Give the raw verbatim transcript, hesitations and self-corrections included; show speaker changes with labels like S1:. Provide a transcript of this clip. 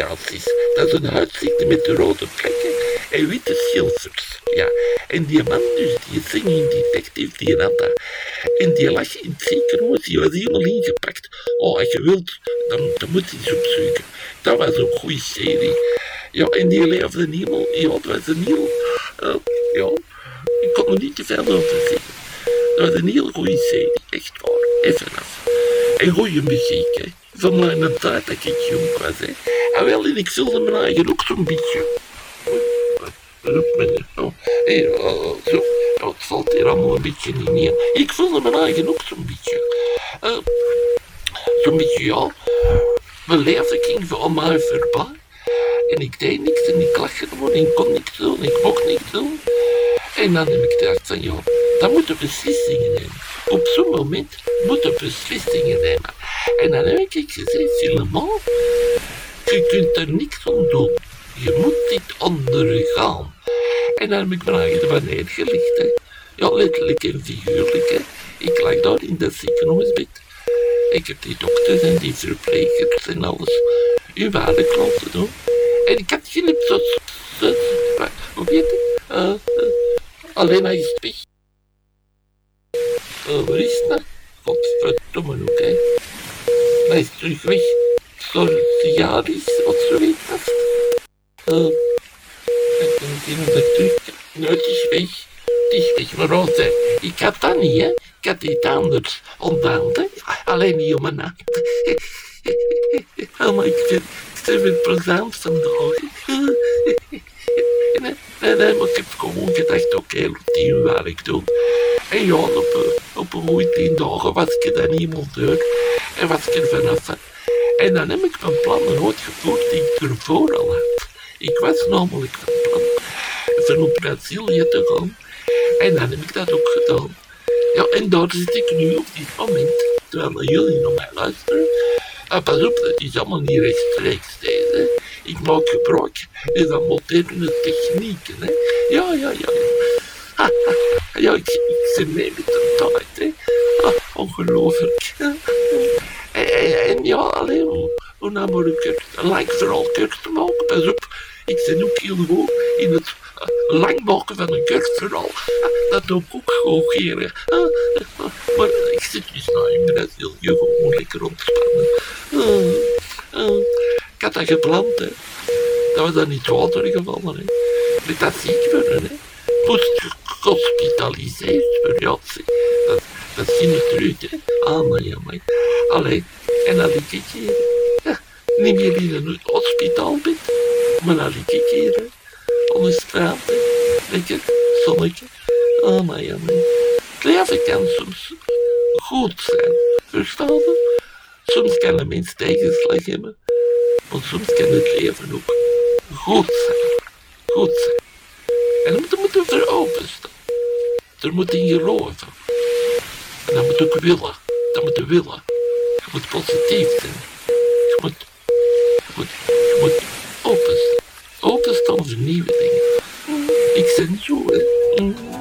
S1: psoriasis. Dat is een huidziekte met de rode plekken en witte schilfers. Ja, en die man dus, die singing detective, die had dat. En die lag in het ziekenhuis, die was helemaal ingepakt. Oh, als je wilt, dan, dan moet je eens opzoeken. Dat was een goede serie. Ja, en die leefde helemaal, ja, dat was een heel, uh, ja, ik kon er niet te veel over zeggen. Dat was een heel goede serie, echt waar, even af. En goede muziek, hè. Van mijn tijd dat ik jong was, hè. En wel, en ik vulde mijn eigen ook zo'n beetje. Oh, hey, oh, zo. Oh, het valt hier allemaal een beetje niet neer. Ik vulde mijn eigen ook zo'n beetje. Uh, zo'n beetje, ja. Mijn leven ging voor mij voorbij. En ik deed niks en ik lag gewoon en ik kon niks doen, ik mocht niks doen. En dan heb ik gedacht van, ja, dan moeten we beslissingen nemen. Op zo'n moment moeten we beslissingen nemen. En dan heb ik gezegd, Filemon, je kunt er niks aan doen. Je moet dit ondergaan. En dan heb ik mijn eigen van neergelegd, hè. Ja, letterlijk en figuurlijk, hè. Ik lag daar in dat ziekenhuisbed. Ik heb die dokters en die verplegers en alles hun werk laten doen. En ik had geen zus, zus, hoe heet het? Uh, uh, alleen hij is weg. Uh, waar is het nou? Godverdomme ook, hè. Hij is terug weg. Socialis, of zo heet dat. Uh, ik ben meteen onder terug. Nou, het is weg. Het is weg, maar Roze, ik had dat niet, hè. Ik had iets anders ontdaan, hè. Alleen niet om mijn hand. Oh, maar ik vind het plezant vandaag. Nee, nee, nee, maar ik heb gewoon gedacht, oké, okay, routine werk doen. En ja, op, op een goede tien dagen was ik er dan helemaal door. En was ik er vanaf. En dan heb ik mijn plannen uitgevoerd die ik ervoor al had. Ik was namelijk van plan van op Brazilië te gaan. En dan heb ik dat ook gedaan. Ja, en daar zit ik nu op dit moment, terwijl jullie naar mij luisteren. Ah, pas op, dat is allemaal niet rechtstreeks deze. Ik maak gebruik van moderne technieken, hè. Ja, ja, ja. Ha, ha, ja, ik, ik zit mee met de tijd, hè. Ah, ongelooflijk. En, en, en ja, alleen, hoe, hoe nou maar een kurt, een lang verhaal kurt te maken, pas op. Ik zit ook heel goed in het uh, lang maken van een kurtverhaal. Uh, dat doe ik ook goocheren. Uh, uh, maar ik zit dus nou in Brazilië gewoon lekker ontspannen. Uh, uh, ik had dat gepland, hè. Dat was dan niet water gevallen, hè. Met dat ziek worden, hè. Moest gehospitaliseerd worden, ja. Dat, dat is niet terug, hè. Ah, maar ja, maar. Allee, en dan lig ik hier. Ja, niet meer in een hospitaalbed. Maar dan lig ik hier, hè. Op de straat, hè. Lekker, zonnetje. Oh, maar ja, maar. Het leven kan soms goed zijn, verstaan je? Soms kan een mens tegenslag hebben, maar soms kan het leven ook goed zijn. Goed zijn. En dan moet je voor openstaan. Er moet in geloven. En dan moet je ook willen. Dat moet je willen. Je moet positief zijn. Je moet, je moet, je moet openstaan. Openstaan voor nieuwe dingen. Ik ben zo, hè.